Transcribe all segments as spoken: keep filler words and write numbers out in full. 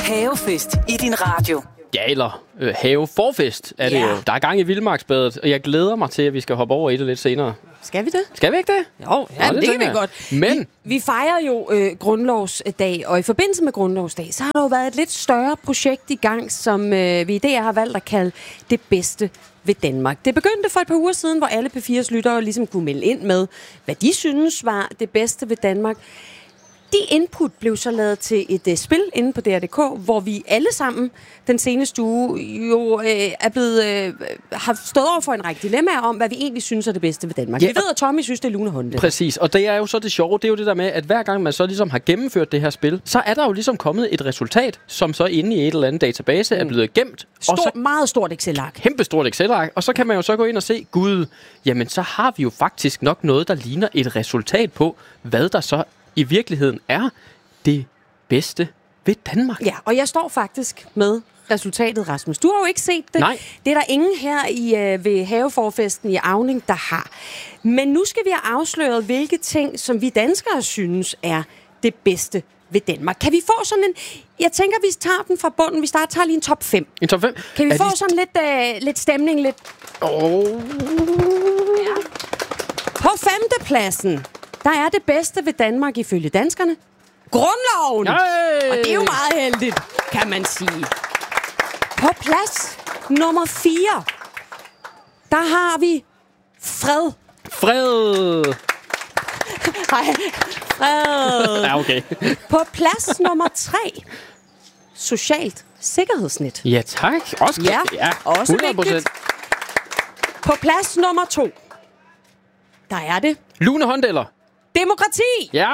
Havefest i din radio. Ja, eller øh, haveforfest er det Ja. jo. Der er gang i Vildmarksbadet, og jeg glæder mig til, at vi skal hoppe over i det lidt senere. Skal vi det? Skal vi ikke det? Jo, ja, Nå, det, det kan vi tænker jeg. godt. Men- Vi, vi fejrer jo øh, grundlovsdag, og i forbindelse med grundlovsdag, så har der jo været et lidt større projekt i gang, som øh, vi i D R har valgt at kalde det bedste ved Danmark. Det begyndte for et par uger siden, hvor alle P fire's lyttere ligesom kunne melde ind med, hvad de synes var det bedste ved Danmark. De input blev så lavet til et uh, spil inde på D R punktum d k, hvor vi alle sammen den seneste uge jo øh, er blevet, øh, har stået over for en række dilemmaer om, hvad vi egentlig synes er det bedste ved Danmark. Ja, Vi ved, at Tommy synes, det er lunehåndene. Præcis, og det er jo så det sjove, det er jo det der med, at hver gang man så ligesom har gennemført det her spil, så er der jo ligesom kommet et resultat, som så inde i et eller andet database er blevet gemt. Stor, og så meget stort Excel-ark. kæmpestort Excel-ark, og så kan man jo så gå ind og se, gud, jamen så har vi jo faktisk nok noget, der ligner et resultat på, hvad der så i virkeligheden er det bedste ved Danmark. Ja, og jeg står faktisk med resultatet, Rasmus. Du har jo ikke set det. Nej. Det er der ingen her i, øh, ved haveforfesten i Auning, der har. Men nu skal vi have afsløret, hvilke ting, som vi danskere synes er det bedste ved Danmark. Kan vi få sådan en... Jeg tænker, vi tager den fra bunden. Vi starter tager lige en top fem. En top fem? Kan vi er få de... sådan lidt, øh, lidt stemning? Lidt... Oh. Ja. På femtepladsen, der er det bedste ved Danmark ifølge danskerne grundloven. Hey! Og det er jo meget heldigt, kan man sige. På plads nummer fire, der har vi fred. Fred! Nej, fred. Ja, okay. På plads nummer tre, socialt sikkerhedsnet. Ja, tak. Også, Ja, ja også hundrede procent. vigtigt. På plads nummer to, der er det Lune hånddeller. demokrati. Ja!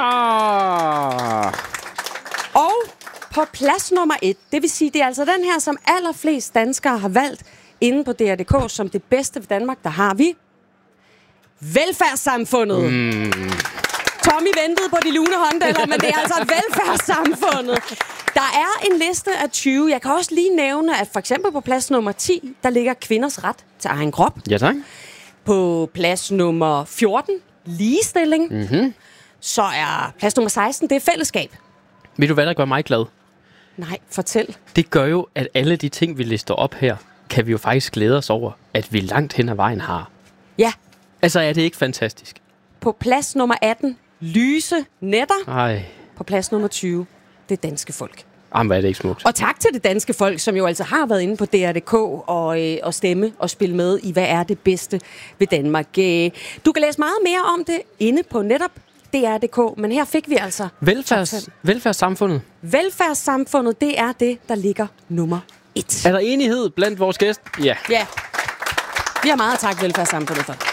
Og på plads nummer et, det vil sige, det er altså den her, som allerflest danskere har valgt inde på D R punktum d k som det bedste ved Danmark, der har vi velfærdssamfundet. Mm. Tommy ventede på de lune hånddeller, men det er altså velfærdssamfundet. Der er en liste af tyve. Jeg kan også lige nævne, at for eksempel på plads nummer ti, der ligger kvinders ret til egen krop. Ja, tak. På plads nummer fjorten, ligestilling. Mm-hmm. Så er plads nummer seksten, det er fællesskab. Ved du, hvad der gør mig glad? Nej, fortæl. Det gør jo, at alle de ting, vi lister op her, kan vi jo faktisk glæde os over, at vi langt hen ad vejen har. Ja, Altså, er det ikke fantastisk? på plads nummer atten, lyse netter. Ej, På plads nummer tyve, det danske folk. jamen, hvad er det ikke smukt? Og tak til det danske folk, som jo altså har været inde på D R punktum d k og, øh, og stemme og spille med i, hvad er det bedste ved Danmark. Øh, du kan læse meget mere om det inde på netop D R punktum d k, men her fik vi altså Velfærds, velfærdssamfundet. velfærdssamfundet, det er det, der ligger nummer et. Er der enighed blandt vores gæster? Ja. Ja, vi har meget at takke velfærdssamfundet for.